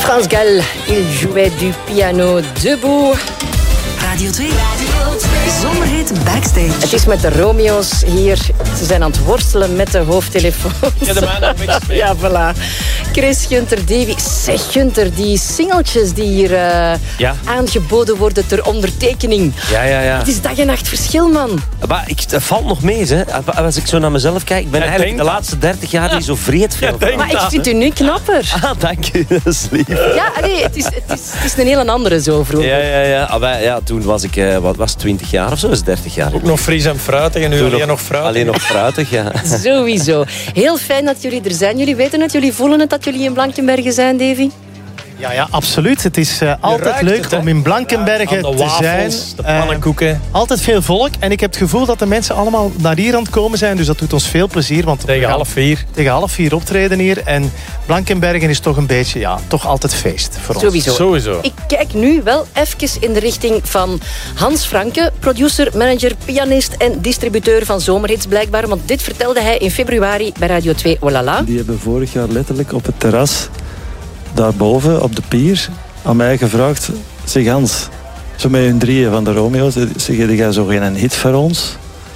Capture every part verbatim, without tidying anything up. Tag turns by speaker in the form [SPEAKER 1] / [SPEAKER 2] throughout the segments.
[SPEAKER 1] France Gall, il jouait du piano debout.
[SPEAKER 2] Radio twee. Zomerhit Backstage.
[SPEAKER 1] Het is met de Romeo's hier. Ze zijn aan het worstelen met de hoofdtelefoons.
[SPEAKER 3] Ja, de maandag met je
[SPEAKER 1] Ja, voilà. Chris, Gunther, Davy. Zeg, Gunther, die singeltjes die hier uh,
[SPEAKER 3] ja.
[SPEAKER 1] aangeboden worden ter ondertekening.
[SPEAKER 3] Ja, ja, ja.
[SPEAKER 1] Het is dag en nacht verschil, man.
[SPEAKER 3] Maar ik, het valt nog mee, hè. Als ik zo naar mezelf kijk, ik ben
[SPEAKER 4] ja,
[SPEAKER 3] eigenlijk de
[SPEAKER 4] dat.
[SPEAKER 3] laatste dertig jaar niet zo vreed veel.
[SPEAKER 4] Ja,
[SPEAKER 1] maar ik vind u nu knapper.
[SPEAKER 3] Ah, dank u. Dat is lief.
[SPEAKER 1] Ja, nee, het, is, het, is, het is een hele andere zo vroeger.
[SPEAKER 3] Ja, ja, ja. Ah, wij, ja toen was ik, uh, wat was het, twintig jaar of zo? Is dertig jaar.
[SPEAKER 4] Ook nog fris en fruitig en nu alleen nog, nog fruitig.
[SPEAKER 3] Alleen nog fruitig, ja.
[SPEAKER 1] Sowieso. Heel fijn dat jullie er zijn. Jullie weten het, jullie voelen het dat jullie in Blankenbergen zijn, Davy?
[SPEAKER 5] Ja, ja, absoluut. Het is uh, altijd leuk het, om in Blankenbergen
[SPEAKER 4] ja, de
[SPEAKER 5] te
[SPEAKER 4] wafels,
[SPEAKER 5] zijn.
[SPEAKER 4] De pannenkoeken.
[SPEAKER 5] Uh, altijd veel volk. En ik heb het gevoel dat de mensen allemaal naar hier aan het komen zijn. Dus dat doet ons veel plezier. Want
[SPEAKER 4] tegen half vier.
[SPEAKER 5] Tegen half vier optreden hier. En Blankenbergen is toch een beetje, ja, toch altijd feest voor ons.
[SPEAKER 1] Sowieso.
[SPEAKER 4] Sowieso.
[SPEAKER 1] Ik kijk nu wel even in de richting van Hans Franke. Producer, manager, pianist en distributeur van Zomerhits blijkbaar. Want dit vertelde hij in februari bij Radio twee. Oh la la.
[SPEAKER 6] Die hebben vorig jaar letterlijk op het terras daarboven op de pier aan mij gevraagd: zeg Hans, zo met hun drieën van de Romeo's, zeg jij zo geen hit voor ons?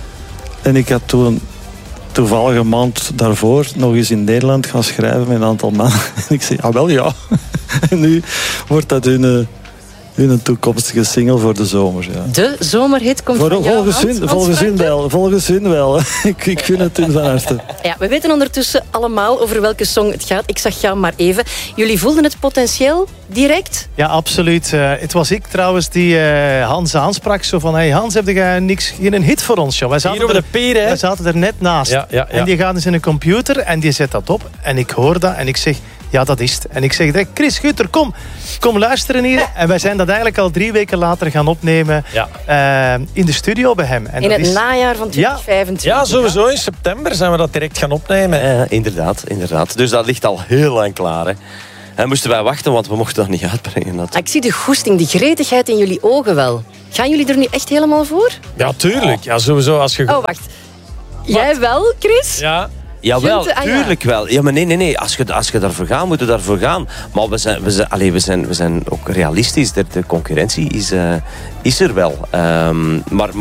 [SPEAKER 6] En ik had toen toevallig een maand daarvoor nog eens in Nederland gaan schrijven met een aantal mannen. En ik zei, ah wel ja. En nu wordt dat hun, hun toekomstige single voor de zomer. Ja.
[SPEAKER 1] De zomerhit komt
[SPEAKER 6] voor,
[SPEAKER 1] van jou,
[SPEAKER 6] volgens
[SPEAKER 1] Hans,
[SPEAKER 6] hun,
[SPEAKER 1] Hans
[SPEAKER 6] volgens hun
[SPEAKER 1] Franke?
[SPEAKER 6] wel. Volgens hun wel. ik, ik vind het hun van harte.
[SPEAKER 1] Ja, we weten ondertussen allemaal over welke song het gaat. Ik zag jou maar even. Jullie voelden het potentieel direct?
[SPEAKER 5] Ja, absoluut. Uh, het was ik trouwens die uh, Hans aansprak. Zo van, hey Hans, heb jij niks, geen hit voor ons? Joh? Wij zaten
[SPEAKER 4] Hier over
[SPEAKER 5] er,
[SPEAKER 4] de pier, hè?
[SPEAKER 5] wij zaten er net naast.
[SPEAKER 4] Ja, ja, ja.
[SPEAKER 5] En die gaat dus in een computer en die zet dat op. En ik hoor dat en ik zeg, ja, dat is het. En ik zeg direct, Chris Gunther, kom, kom luisteren hier. En wij zijn dat eigenlijk al drie weken later gaan opnemen ja. uh, in de studio bij hem. En
[SPEAKER 1] in
[SPEAKER 5] dat
[SPEAKER 1] het
[SPEAKER 5] is...
[SPEAKER 1] najaar van twintig vijfentwintig.
[SPEAKER 4] Ja, sowieso. In september zijn we dat direct gaan opnemen.
[SPEAKER 3] Ja, inderdaad, inderdaad. Dus dat ligt al heel lang klaar, hè. En moesten wij wachten, want we mochten dat niet uitbrengen. Dat...
[SPEAKER 1] Ik zie de goesting, de gretigheid in jullie ogen wel. Gaan jullie er nu echt helemaal voor?
[SPEAKER 4] Ja, tuurlijk. Ja, sowieso. Als je...
[SPEAKER 1] Oh, wacht. Jij wel, Chris?
[SPEAKER 4] Ja.
[SPEAKER 3] Jawel,
[SPEAKER 1] Gunther, ah, ja.
[SPEAKER 3] tuurlijk wel. Ja, maar nee, nee, nee. Als je, als je daarvoor gaat, moet je daarvoor gaan. Maar we zijn, we zijn, allez, we zijn, we zijn ook realistisch. De, de concurrentie is, uh, is er wel. Um, maar, maar